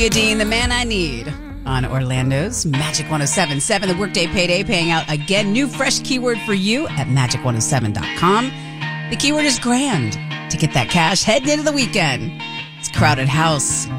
Dean, the man I need on Orlando's Magic 107.7. The Workday Payday paying out again. New fresh keyword for you at magic107.com. The keyword is grand. To get that cash heading into the weekend. It's Crowded House.